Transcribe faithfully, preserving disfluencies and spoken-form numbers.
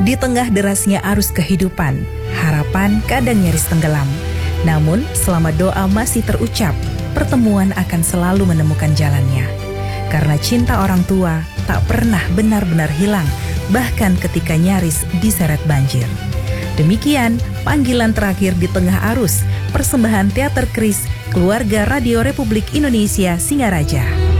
Di tengah derasnya arus kehidupan, harapan kadang nyaris tenggelam. Namun, selama doa masih terucap, pertemuan akan selalu menemukan jalannya. Karena cinta orang tua tak pernah benar-benar hilang, bahkan ketika nyaris diseret banjir. Demikian panggilan terakhir di tengah arus, persembahan Teater Kris, Keluarga Radio Republik Indonesia Singaraja.